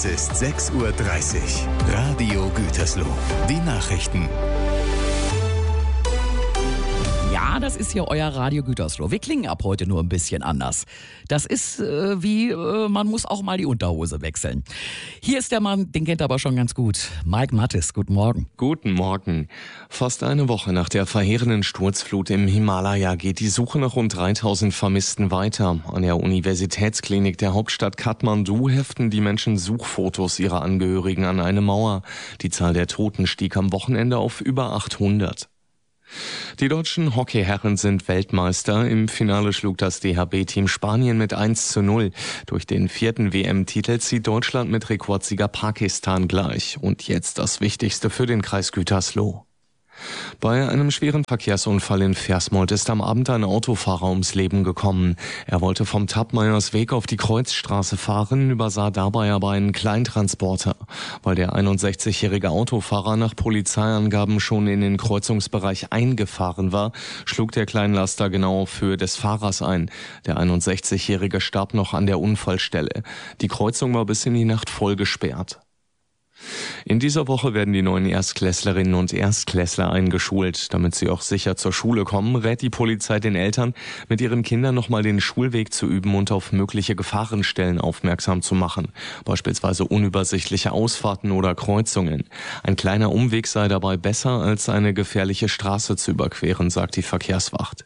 Es ist 6:30 Uhr. Radio Gütersloh. Die Nachrichten. Ja, das ist hier euer Radio Gütersloh. Wir klingen ab heute nur ein bisschen anders. Das ist man muss auch mal die Unterhose wechseln. Hier ist der Mann, den kennt ihr aber schon ganz gut. Mike Mattes, guten Morgen. Guten Morgen. Fast eine Woche nach der verheerenden Sturzflut im Himalaya geht die Suche nach rund 3000 Vermissten weiter. An der Universitätsklinik der Hauptstadt Kathmandu heften die Menschen Suchfotos ihrer Angehörigen an eine Mauer. Die Zahl der Toten stieg am Wochenende auf über 800. Die deutschen Hockeyherren sind Weltmeister. Im Finale schlug das DHB-Team Spanien mit 1:0. Durch den 4. WM-Titel zieht Deutschland mit Rekordsieger Pakistan gleich. Und jetzt das Wichtigste für den Kreis Gütersloh. Bei einem schweren Verkehrsunfall in Versmold ist am Abend ein Autofahrer ums Leben gekommen. Er wollte vom Tappmeiersweg auf die Kreuzstraße fahren, übersah dabei aber einen Kleintransporter. Weil der 61-jährige Autofahrer nach Polizeiangaben schon in den Kreuzungsbereich eingefahren war, schlug der Kleinlaster genau auf Höhe des Fahrers ein. Der 61-jährige starb noch an der Unfallstelle. Die Kreuzung war bis in die Nacht voll gesperrt. In dieser Woche werden die neuen Erstklässlerinnen und Erstklässler eingeschult. Damit sie auch sicher zur Schule kommen, rät die Polizei den Eltern, mit ihren Kindern nochmal den Schulweg zu üben und auf mögliche Gefahrenstellen aufmerksam zu machen. Beispielsweise unübersichtliche Ausfahrten oder Kreuzungen. Ein kleiner Umweg sei dabei besser, als eine gefährliche Straße zu überqueren, sagt die Verkehrswacht.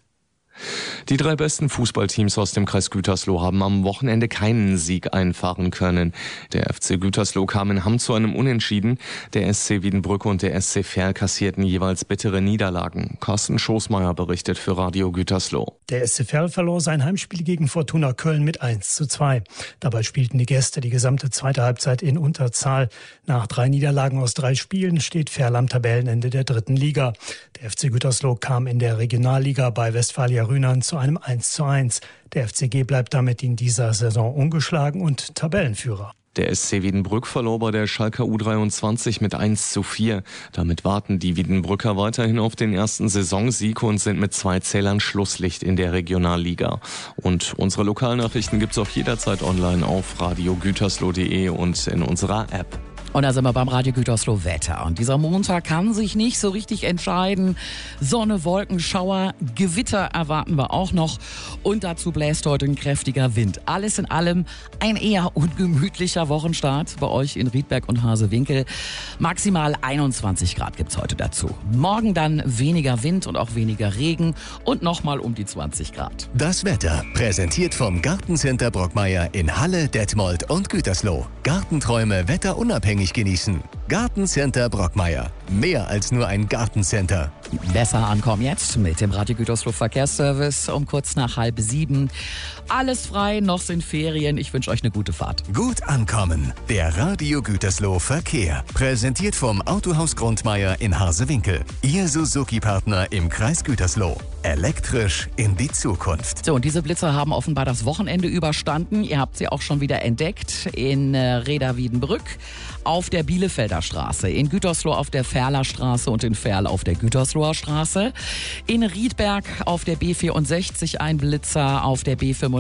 Die 3 besten Fußballteams aus dem Kreis Gütersloh haben am Wochenende keinen Sieg einfahren können. Der FC Gütersloh kam in Hamm zu einem Unentschieden. Der SC Wiedenbrück und der SC Verl kassierten jeweils bittere Niederlagen. Carsten Schoßmeier berichtet für Radio Gütersloh. Der SC Verl verlor sein Heimspiel gegen Fortuna Köln mit 1:2. Dabei spielten die Gäste die gesamte zweite Halbzeit in Unterzahl. Nach 3 Niederlagen aus 3 Spielen steht Verl am Tabellenende der 3. Liga. Der FC Gütersloh kam in der Regionalliga bei Westfalia Rhynern zu einem 1:1. Der FCG bleibt damit in dieser Saison ungeschlagen und Tabellenführer. Der SC Wiedenbrück verlor bei der Schalker U23 mit 1:4. Damit warten die Wiedenbrücker weiterhin auf den ersten Saisonsieg und sind mit 2 Zählern Schlusslicht in der Regionalliga. Und unsere Lokalnachrichten gibt's auch jederzeit online auf radiogütersloh.de und in unserer App. Und da sind wir beim Radio Gütersloh Wetter. Und dieser Montag kann sich nicht so richtig entscheiden. Sonne, Wolken, Schauer, Gewitter erwarten wir auch noch. Und dazu bläst heute ein kräftiger Wind. Alles in allem ein eher ungemütlicher Wochenstart bei euch in Riedberg und Hasewinkel. Maximal 21 Grad gibt's heute dazu. Morgen dann weniger Wind und auch weniger Regen und nochmal um die 20 Grad. Das Wetter präsentiert vom Gartencenter Brockmeier in Halle, Detmold und Gütersloh. Gartenträume wetterunabhängig genießen. Gartencenter Brockmeier. Mehr als nur ein Gartencenter. Besser ankommen jetzt mit dem Radio Gütersloh Verkehrsservice um kurz nach 6:30. Alles frei, noch sind Ferien. Ich wünsche euch eine gute Fahrt. Gut ankommen. Der Radio Gütersloh Verkehr. Präsentiert vom Autohaus Grundmeier in Hasewinkel. Ihr Suzuki-Partner im Kreis Gütersloh. Elektrisch in die Zukunft. So, und diese Blitzer haben offenbar das Wochenende überstanden. Ihr habt sie auch schon wieder entdeckt in Reda Wiedenbrück auf der Bielefelder Straße, in Gütersloh auf der Ferler Straße und in Verl auf der Gütersloher Straße. In Riedberg auf der B64 ein Blitzer, auf der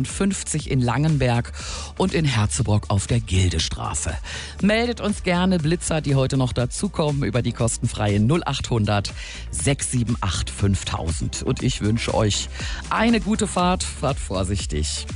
B55 in Langenberg und in Herzebrock auf der Gildestraße. Meldet uns gerne Blitzer, die heute noch dazukommen, über die kostenfreie 0800 678 5000. Und ich wünsche euch eine gute Fahrt. Fahrt vorsichtig.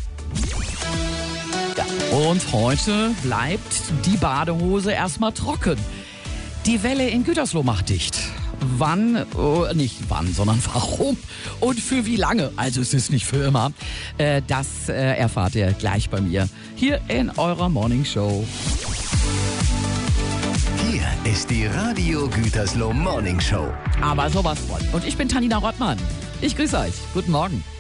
Ja, und heute bleibt die Badehose erstmal trocken. Die Welle in Gütersloh macht dicht. Wann, nicht wann, sondern warum und für wie lange, also es ist nicht für immer, das erfahrt ihr gleich bei mir hier in eurer Morning Show. Hier ist die Radio Gütersloh Morning Show. Aber sowas von. Und ich bin Tanina Rottmann. Ich grüße euch. Guten Morgen.